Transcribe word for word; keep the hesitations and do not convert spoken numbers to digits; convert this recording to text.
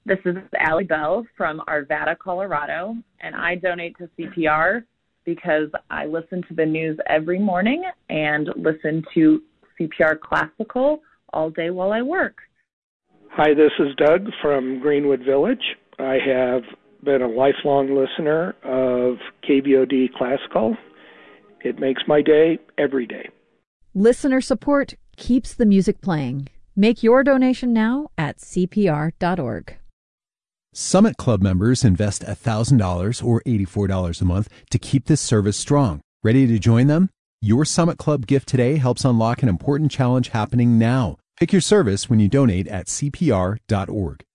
This is Allie Bell from Arvada, Colorado, and I donate to C P R because I listen to the news every morning and listen to C P R Classical all day while I work. Hi, this is Doug from Greenwood Village. I have been a lifelong listener of K B O D Classical. It makes my day every day. Listener support keeps the music playing. Make your donation now at C P R dot org. Summit Club members invest one thousand dollars or eighty-four dollars a month to keep this service strong. Ready to join them? Your Summit Club gift today helps unlock an important challenge happening now. Pick your service when you donate at C P R dot org.